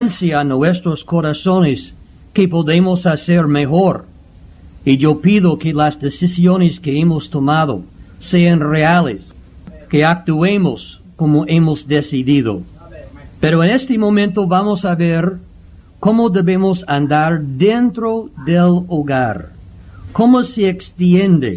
a nuestros corazones que podemos hacer mejor. Y yo pido que las decisiones que hemos tomado sean reales, que actuemos como hemos decidido. Pero en este momento vamos a ver cómo debemos andar dentro del hogar, cómo se extiende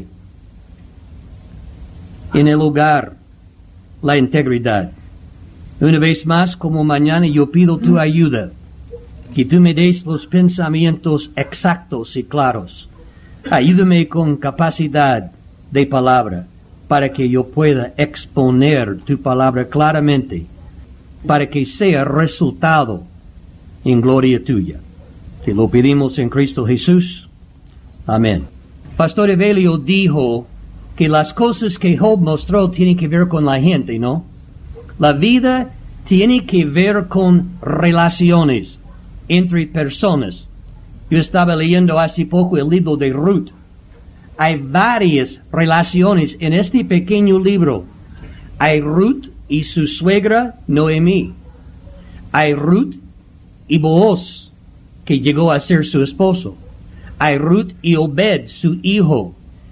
en el hogar la integridad. Una vez más, como mañana, yo pido tu ayuda, que tú me des los pensamientos exactos y claros. Ayúdame con capacidad de palabra para que yo pueda exponer tu palabra claramente, para que sea resultado en gloria tuya. Te lo pedimos en Cristo Jesús. Amén. Pastor Evelio dijo que las cosas que Job mostró tienen que ver con la gente, ¿no? La vida tiene que ver con relaciones entre personas. Yo estaba leyendo hace poco el libro de Ruth. Hay varias relaciones en este pequeño libro. Hay Ruth y su suegra Noemí. Hay Ruth y Booz, que llegó a ser su esposo. Hay Ruth y Obed, su hijo,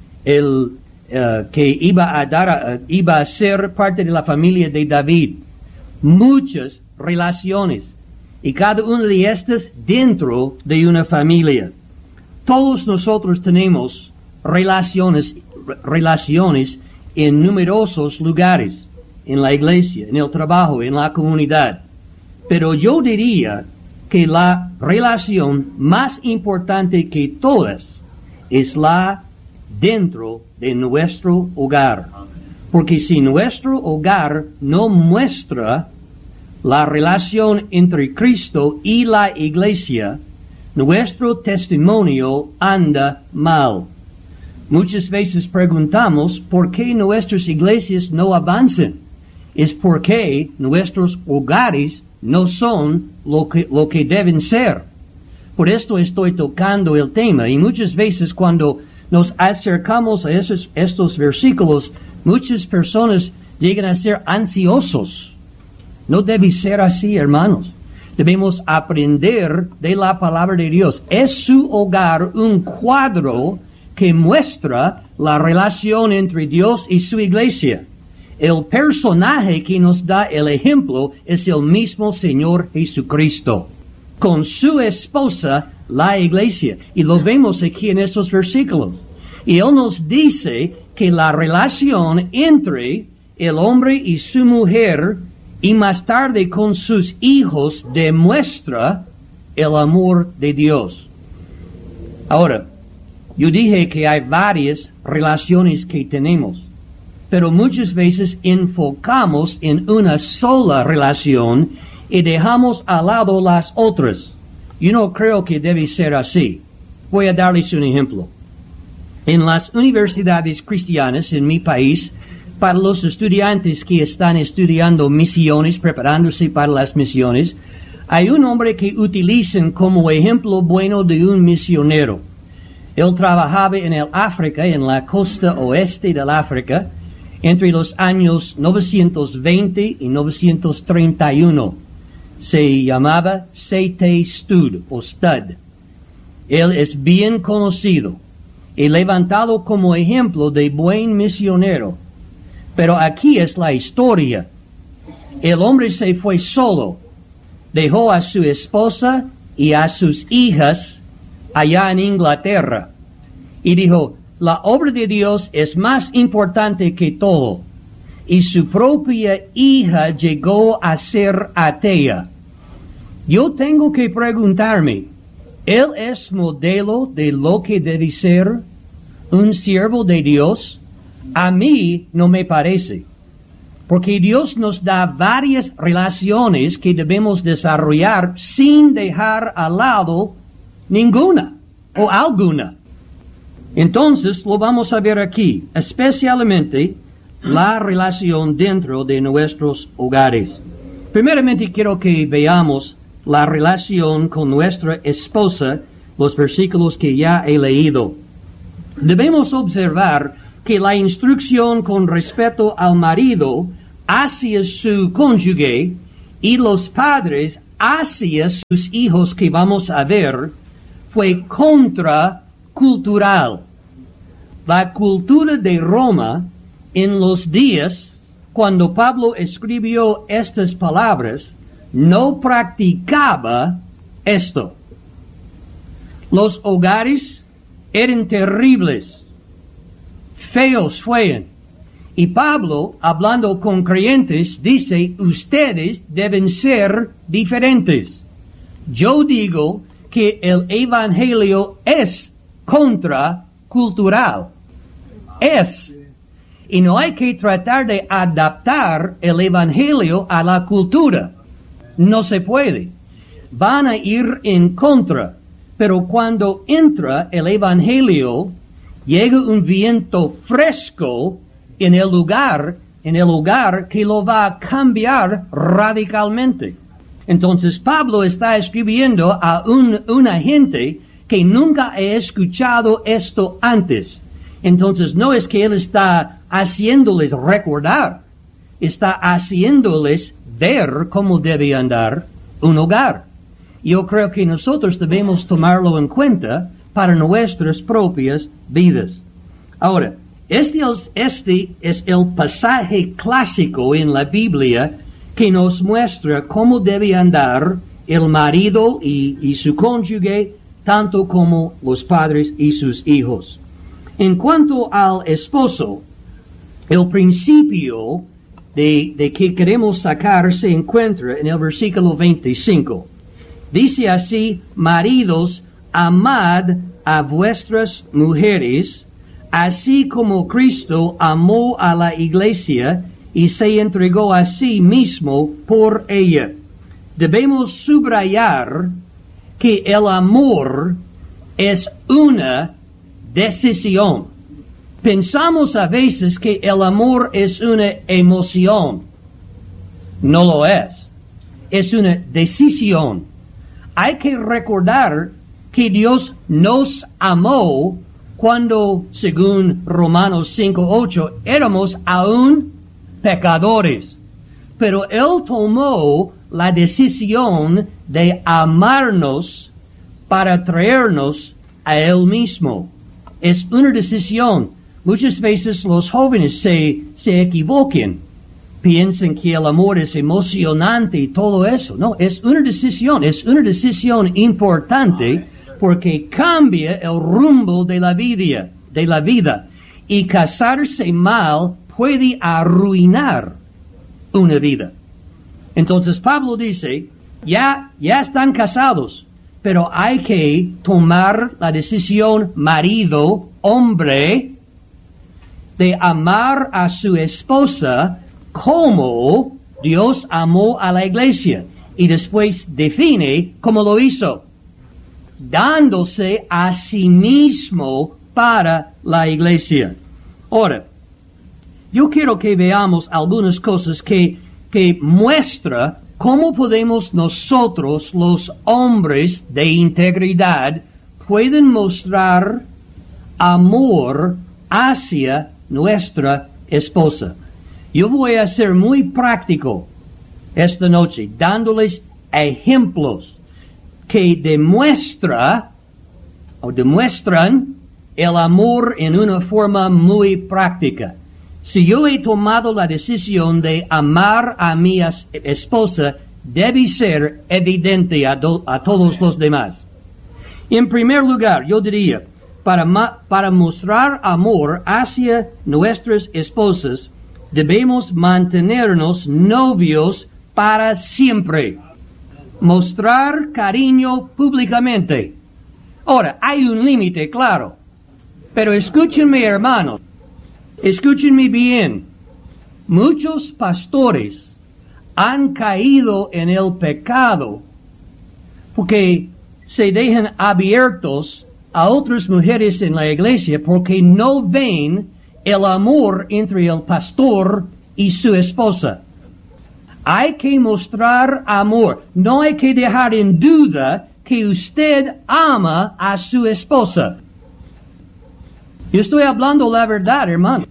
que iba a ser parte de la familia de David. Muchas relaciones, y cada una de estas dentro de una familia. Todos nosotros tenemos relaciones en numerosos lugares, en la iglesia, en el trabajo, en la comunidad. Pero yo diría que la relación más importante que todas es la dentro de nuestro hogar. Porque si nuestro hogar no muestra la relación entre Cristo y la iglesia, nuestro testimonio anda mal. Muchas veces preguntamos por qué nuestras iglesias no avanzan. Es porque nuestros hogares no son lo que deben ser. Por esto estoy tocando el tema, y muchas veces cuando nos acercamos a estos versículos, muchas personas llegan a ser ansiosos. No debe ser así, hermanos. Debemos aprender de la palabra de Dios. Es su hogar un cuadro que muestra la relación entre Dios y su iglesia. El personaje que nos da el ejemplo es el mismo Señor Jesucristo, con su esposa, la iglesia. Y lo vemos aquí en estos versículos. Y Él nos dice que la relación entre el hombre y su mujer, y más tarde con sus hijos, demuestra el amor de Dios. Ahora, yo dije que hay varias relaciones que tenemos, pero muchas veces enfocamos en una sola relación y dejamos al lado las otras. Yo no creo que debe ser así. Voy a darles un ejemplo. En las universidades cristianas en mi país, para los estudiantes que están estudiando misiones, preparándose para las misiones, hay un hombre que utilizan como ejemplo bueno de un misionero. Él trabajaba en el África, en la costa oeste del África, entre los años 920 y 931. Se llamaba C.T. Studd, o Studd. Él es bien conocido y levantado como ejemplo de buen misionero. Pero aquí es la historia. El hombre se fue solo, dejó a su esposa y a sus hijas allá en Inglaterra, y dijo, la obra de Dios es más importante que todo. Y su propia hija llegó a ser atea. Yo tengo que preguntarme, ¿él es modelo de lo que debe ser un siervo de Dios? A mí no me parece, porque Dios nos da varias relaciones que debemos desarrollar sin dejar al lado ninguna o alguna. Entonces lo vamos a ver aquí, especialmente la relación dentro de nuestros hogares. Primeramente quiero que veamos la relación con nuestra esposa, los versículos que ya he leído. Debemos observar que la instrucción con respecto al marido hacia su cónyuge y los padres hacia sus hijos que vamos a ver fue contracultural. La cultura de Roma en los días cuando Pablo escribió estas palabras no practicaba esto. Los hogares eran terribles, feos fueron. Y Pablo, hablando con creyentes, dice, ustedes deben ser diferentes. Yo digo que el evangelio es contracultural. Es. Y no hay que tratar de adaptar el evangelio a la cultura. No se puede. Van a ir en contra. Pero cuando entra el evangelio, llega un viento fresco en el lugar que lo va a cambiar radicalmente. Entonces Pablo está escribiendo a una gente que nunca ha escuchado esto antes. Entonces no es que él está haciéndoles recordar, está haciéndoles ver cómo debe andar un hogar. Yo creo que nosotros debemos tomarlo en cuenta para nuestras propias vidas. Ahora, este es el pasaje clásico en la Biblia que nos muestra cómo debe andar el marido y su cónyuge, tanto como los padres y sus hijos. En cuanto al esposo, el principio de que queremos sacar se encuentra en el versículo 25. Dice así, maridos, amad a vuestras mujeres, así como Cristo amó a la iglesia y se entregó a sí mismo por ella. Debemos subrayar que el amor es una decisión. Pensamos a veces que el amor es una emoción. No lo es. Es una decisión. Hay que recordar que Dios nos amó cuando, según Romanos 5:8, éramos aún pecadores. Pero Él tomó la decisión de amarnos para traernos a Él mismo. Es una decisión. Muchas veces los jóvenes se equivocan. Piensan que el amor es emocionante y todo eso. No, es una decisión importante porque cambia el rumbo de la vida. Y casarse mal puede arruinar una vida. Entonces Pablo dice, ya están casados, pero hay que tomar la decisión marido, hombre, de amar a su esposa como Dios amó a la iglesia. Y después define cómo lo hizo, dándose a sí mismo para la iglesia. Ahora, yo quiero que veamos algunas cosas que muestra cómo podemos nosotros, los hombres de integridad, pueden mostrar amor hacia nuestra esposa. Yo voy a ser muy práctico esta noche, dándoles ejemplos que demuestran el amor en una forma muy práctica. Si yo he tomado la decisión de amar a mi esposa, debe ser evidente a todos los demás. En primer lugar, yo diría, para mostrar amor hacia nuestras esposas, debemos mantenernos novios para siempre. Mostrar cariño públicamente. Ahora, hay un límite, claro. Pero escúchenme, hermanos. Escúchenme bien. Muchos pastores han caído en el pecado porque se dejan abiertos a otras mujeres en la iglesia porque no ven el amor entre el pastor y su esposa. Hay que mostrar amor. No hay que dejar en duda que usted ama a su esposa. Yo estoy hablando la verdad, hermano.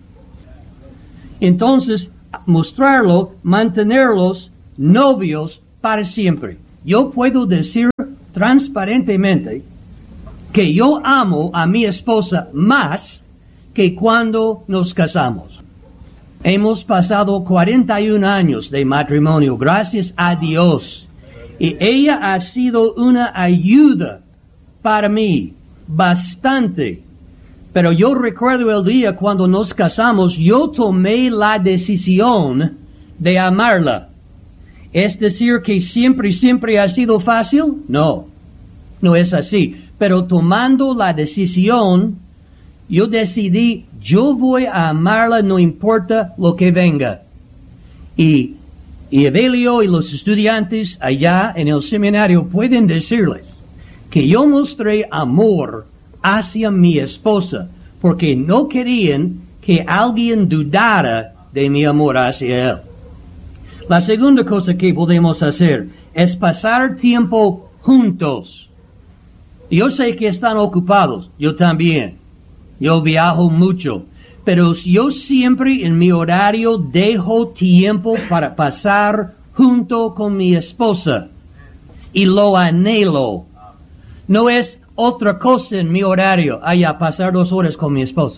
Entonces, mostrarlo, mantenerlos novios para siempre. yo puedo decir transparentemente que yo amo a mi esposa más que cuando nos casamos. Hemos pasado 41 años de matrimonio, gracias a Dios. Y ella ha sido una ayuda para mí, bastante. Pero yo recuerdo el día cuando nos casamos, yo tomé la decisión de amarla. ¿Es decir que siempre ha sido fácil? No, no es así. Pero tomando la decisión, yo decidí, yo voy a amarla no importa lo que venga. Y Evelio y los estudiantes allá en el seminario pueden decirles que yo mostré amor hacia mi esposa porque no querían que alguien dudara de mi amor hacia él. La segunda cosa que podemos hacer es pasar tiempo juntos. Yo sé que están ocupados, yo también. Yo viajo mucho, pero yo siempre en mi horario dejo tiempo para pasar junto con mi esposa. Y lo anhelo. No es otra cosa en mi horario, a pasar 2 horas con mi esposa.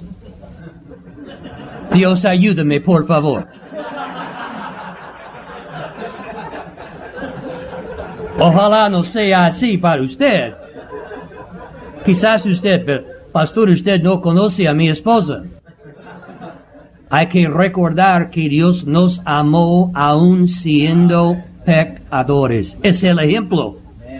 Dios ayúdame, por favor. Ojalá no sea así para usted. Quizás usted, pero, pastor, usted no conoce a mi esposa. Hay que recordar que Dios nos amó aún siendo pecadores. Es el ejemplo.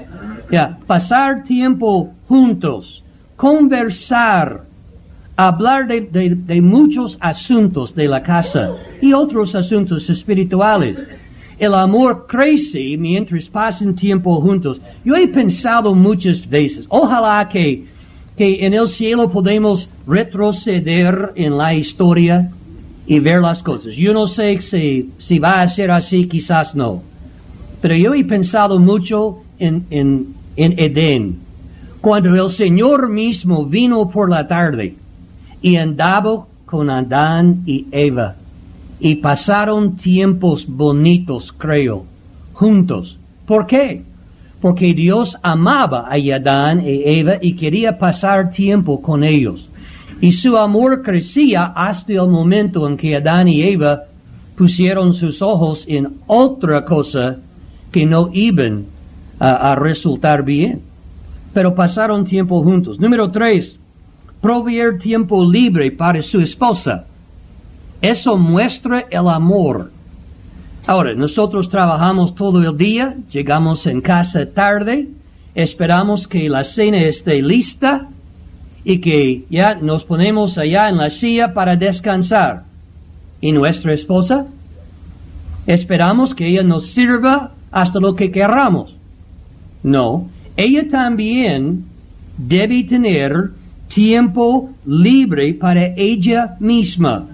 Pasar tiempo juntos, conversar, hablar de muchos asuntos de la casa y otros asuntos espirituales. El amor crece mientras pasan tiempo juntos. Yo he pensado muchas veces, ojalá que en el cielo podemos retroceder en la historia y ver las cosas. Yo no sé si va a ser así, quizás no. Pero yo he pensado mucho en Edén. Cuando el Señor mismo vino por la tarde y andaba con Adán y Eva. Y pasaron tiempos bonitos, creo, juntos. ¿Por qué? Porque Dios amaba a Adán y Eva y quería pasar tiempo con ellos. Y su amor crecía hasta el momento en que Adán y Eva pusieron sus ojos en otra cosa que no iban a resultar bien. Pero pasaron tiempo juntos. Número 3, proveer tiempo libre para su esposa. Eso muestra el amor. Ahora, nosotros trabajamos todo el día, llegamos en casa tarde, esperamos que la cena esté lista y que ya nos ponemos allá en la silla para descansar. ¿Y nuestra esposa? Esperamos que ella nos sirva hasta lo que querramos. No, ella también debe tener tiempo libre para ella misma.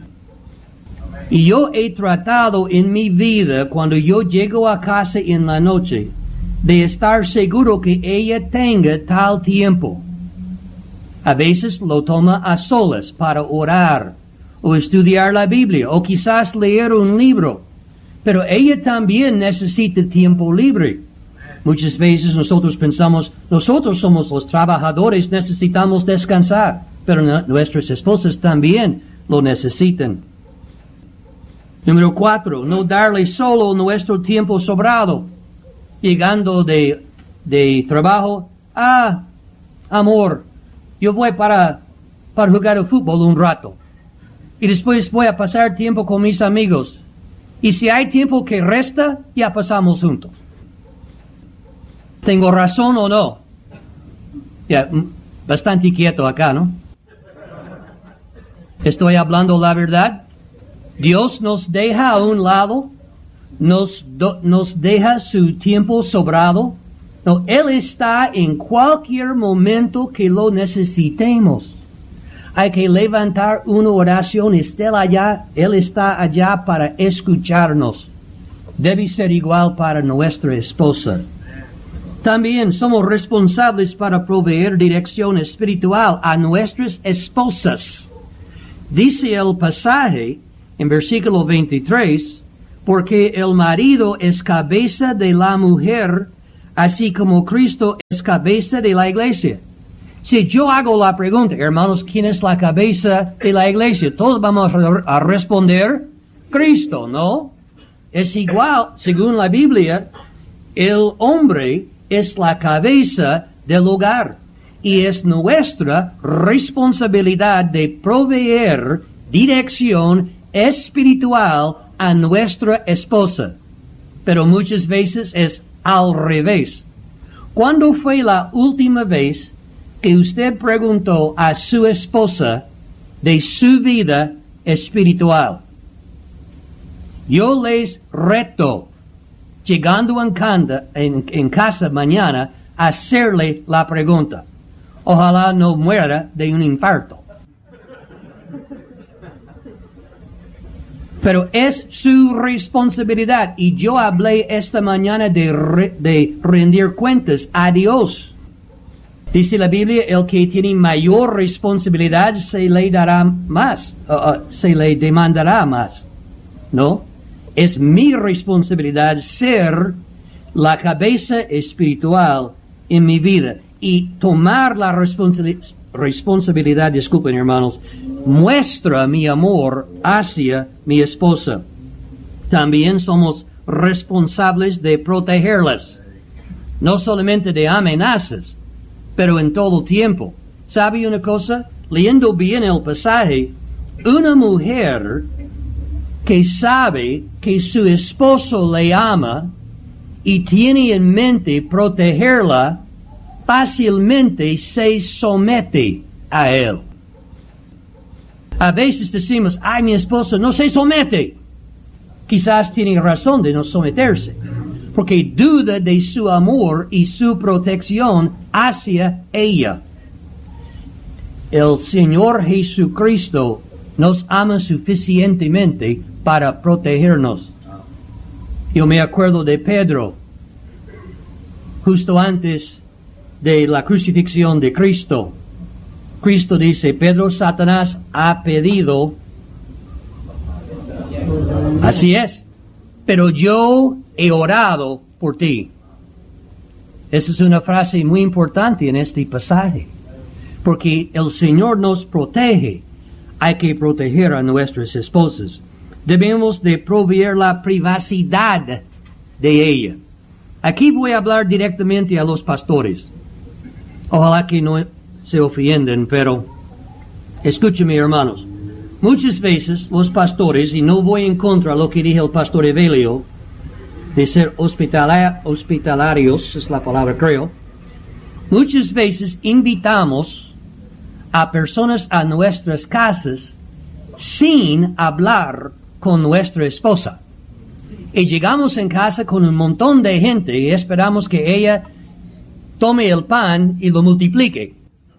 Y yo he tratado en mi vida, cuando yo llego a casa en la noche, de estar seguro que ella tenga tal tiempo. A veces lo toma a solas para orar, o estudiar la Biblia, o quizás leer un libro. Pero ella también necesita tiempo libre. Muchas veces nosotros pensamos, nosotros somos los trabajadores, necesitamos descansar, pero nuestras esposas también lo necesitan. Número 4, no darle solo nuestro tiempo sobrado. Llegando de trabajo, amor, yo voy para jugar al fútbol un rato. Y después voy a pasar tiempo con mis amigos. Y si hay tiempo que resta, ya pasamos juntos. ¿Tengo razón o no? Bastante quieto acá, ¿no? ¿Estoy hablando la verdad? Dios nos deja a un lado, nos deja su tiempo sobrado. No, Él está en cualquier momento que lo necesitemos. Hay que levantar una oración, Él está allá para escucharnos. Debe ser igual para nuestra esposa. También somos responsables para proveer dirección espiritual a nuestras esposas. Dice el pasaje en versículo 23, porque el marido es cabeza de la mujer, así como Cristo es cabeza de la iglesia. Si yo hago la pregunta, hermanos, ¿quién es la cabeza de la iglesia? Todos vamos a responder, Cristo, ¿no? Es igual, según la Biblia, el hombre es la cabeza del hogar y es nuestra responsabilidad de proveer dirección espiritual a nuestra esposa. Pero muchas veces es al revés. ¿Cuándo fue la última vez que usted preguntó a su esposa de su vida espiritual? Yo les reto, llegando en casa mañana, a hacerle la pregunta. Ojalá no muera de un infarto. Pero es su responsabilidad. Y yo hablé esta mañana de rendir cuentas a Dios. Dice la Biblia, el que tiene mayor responsabilidad se le dará más, se le demandará más. ¿No? Es mi responsabilidad ser la cabeza espiritual en mi vida y tomar la responsabilidad, disculpen hermanos, muestra mi amor hacia mi esposa. También somos responsables de protegerlas, no solamente de amenazas, pero en todo tiempo. ¿Sabe una cosa? Leyendo bien el pasaje, una mujer que sabe que su esposo le ama y tiene en mente protegerla, fácilmente se somete a él. A veces decimos, ay, mi esposo no se somete. Quizás tiene razón de no someterse, porque duda de su amor y su protección hacia ella. El Señor Jesucristo nos ama suficientemente para protegernos. Yo me acuerdo de Pedro, justo antes de la crucifixión de Cristo. Cristo dice, Pedro, Satanás ha pedido, así es, pero yo he orado por ti. Esa es una frase muy importante en este pasaje, porque el Señor nos protege. Hay que proteger a nuestras esposas. Debemos de proveer la privacidad de ella. Aquí voy a hablar directamente a los pastores. Ojalá que no se ofenden, pero escúcheme, hermanos. Muchas veces los pastores, y no voy en contra de lo que dijo el pastor Evelio, de ser hospitalarios, es la palabra creo, muchas veces invitamos a personas a nuestras casas sin hablar con nuestra esposa. Y llegamos en casa con un montón de gente y esperamos que ella tome el pan y lo multiplique.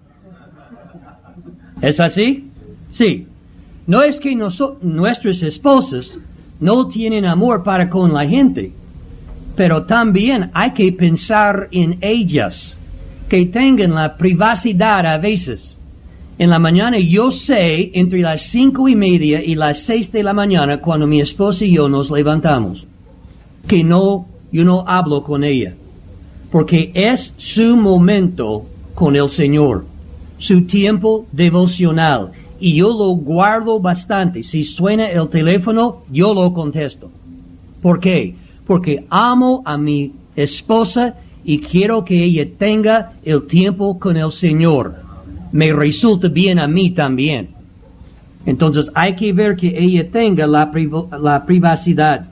¿Es así? Sí. No es que nuestras esposas no tienen amor para con la gente, pero también hay que pensar en ellas, que tengan la privacidad a veces. En la mañana yo sé, entre las 5:30 y las 6 de la mañana, cuando mi esposa y yo nos levantamos, que yo no hablo con ella, porque es su momento con el Señor, su tiempo devocional, y yo lo guardo bastante. Si suena el teléfono, yo lo contesto. ¿Por qué? Porque amo a mi esposa y quiero que ella tenga el tiempo con el Señor. Me resulta bien a mí también. Entonces hay que ver que ella tenga la privacidad.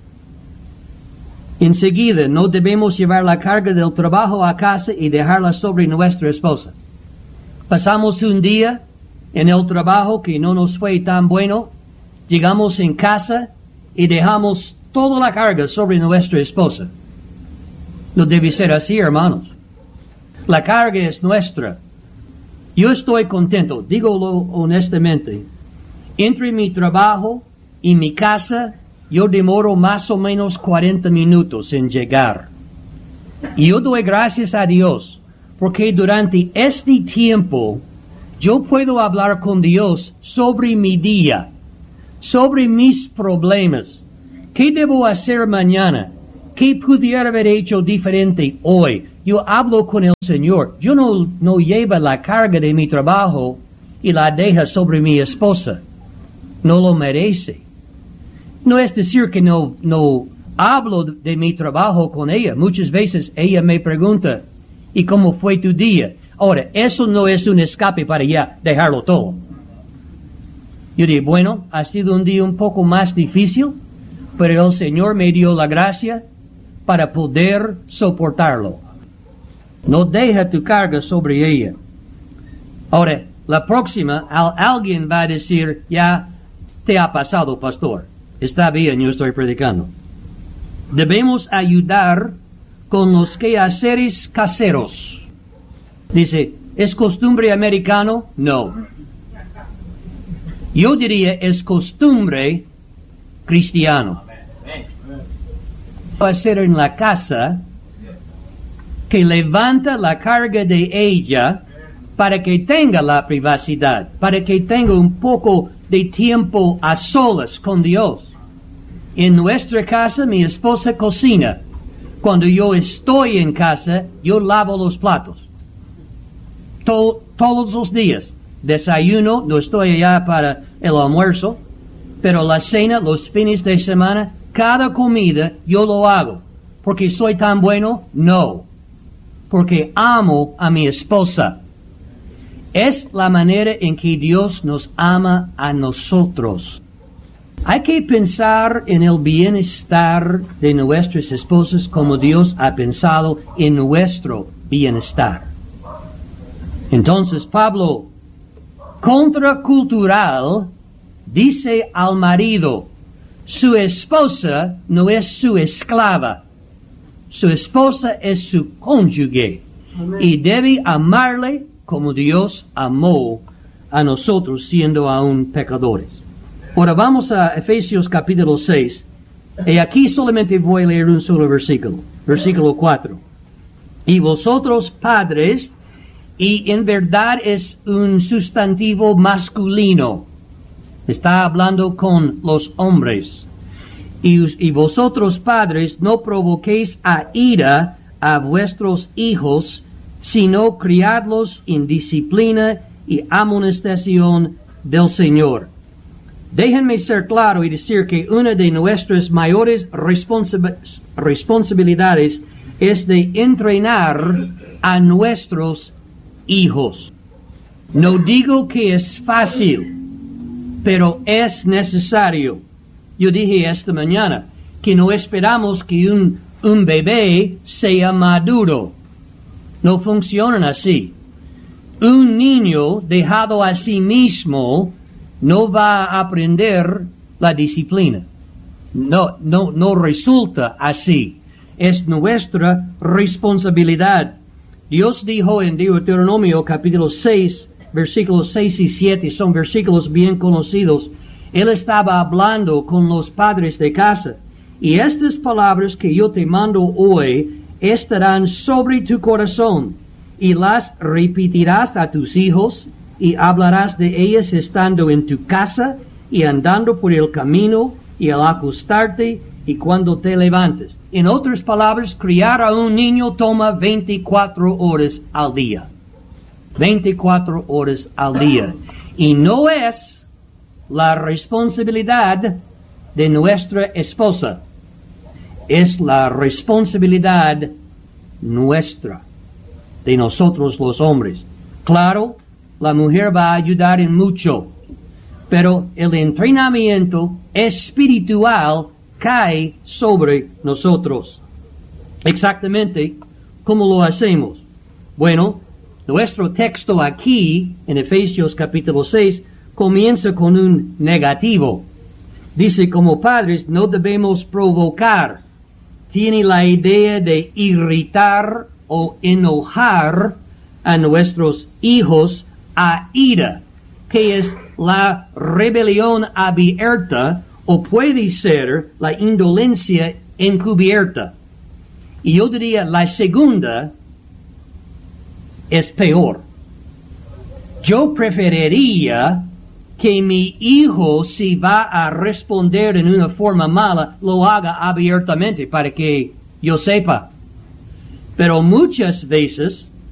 Enseguida, no debemos llevar la carga del trabajo a casa y dejarla sobre nuestra esposa. Pasamos un día en el trabajo que no nos fue tan bueno, llegamos en casa y dejamos toda la carga sobre nuestra esposa. No debe ser así, hermanos. La carga es nuestra. Yo estoy contento, dígolo honestamente. Entre mi trabajo y mi casa, yo demoro más o menos 40 minutos en llegar. Y yo doy gracias a Dios, porque durante este tiempo yo puedo hablar con Dios sobre mi día, sobre mis problemas. ¿Qué debo hacer mañana? ¿Qué pudiera haber hecho diferente hoy? Yo hablo con el Señor. Yo no llevo la carga de mi trabajo y la deja sobre mi esposa. No lo merece. No es decir que no hablo de mi trabajo con ella. Muchas veces ella me pregunta, ¿y cómo fue tu día? Ahora, eso no es un escape para ya dejarlo todo. Yo digo, bueno, ha sido un día un poco más difícil, pero el Señor me dio la gracia para poder soportarlo. No deja tu carga sobre ella. Ahora, la próxima, alguien va a decir, ya te ha pasado, pastor. Está bien, yo estoy predicando. Debemos ayudar con los quehaceres caseros. Dice, ¿es costumbre americano? No. Yo diría, es costumbre cristiano. Hacer en la casa que levanta la carga de ella para que tenga la privacidad, para que tenga un poco de tiempo a solas con Dios. En nuestra casa, mi esposa cocina. Cuando yo estoy en casa, yo lavo los platos. Todos los días. Desayuno, no estoy allá para el almuerzo, pero la cena, los fines de semana, cada comida yo lo hago. ¿Porque soy tan bueno? No. Porque amo a mi esposa. Es la manera en que Dios nos ama a nosotros. Hay que pensar en el bienestar de nuestras esposas como Dios ha pensado en nuestro bienestar. Entonces Pablo, contracultural, dice al marido, su esposa no es su esclava, su esposa es su cónyuge. Amén. Y debe amarle como Dios amó a nosotros siendo aún pecadores. Ahora vamos a Efesios capítulo 6. Y aquí solamente voy a leer un solo versículo. Versículo 4. Y vosotros padres, y en verdad es un sustantivo masculino. Está hablando con los hombres. Y vosotros padres no provoquéis a ira a vuestros hijos, sino criadlos en disciplina y amonestación del Señor. Déjenme ser claro y decir que una de nuestras mayores responsabilidades es de entrenar a nuestros hijos. No digo que es fácil, pero es necesario. Yo dije esta mañana que no esperamos que un bebé sea maduro. No funcionan así. Un niño dejado a sí mismo no va a aprender la disciplina. No resulta así. Es nuestra responsabilidad. Dios dijo en Deuteronomio capítulo 6, versículos 6 y 7, son versículos bien conocidos. Él estaba hablando con los padres de casa. Y estas palabras que yo te mando hoy estarán sobre tu corazón, y las repetirás a tus hijos, y hablarás de ellas estando en tu casa, y andando por el camino, y al acostarte, y cuando te levantes. En otras palabras, criar a un niño toma 24 horas al día. 24 horas al día. Y no es la responsabilidad de nuestra esposa. Es la responsabilidad nuestra, de nosotros los hombres. Claro, la mujer va a ayudar en mucho, pero el entrenamiento espiritual cae sobre nosotros. Exactamente, ¿cómo lo hacemos? Bueno, nuestro texto aquí, en Efesios capítulo 6, comienza con un negativo. Dice, como padres no debemos provocar. Tiene la idea de irritar o enojar a nuestros hijos a ira, que es la rebelión abierta o puede ser la indolencia encubierta. Y yo diría la segunda es peor. Yo preferiría que mi hijo, si va a responder en una forma mala, lo haga abiertamente para que yo sepa. Pero muchas veces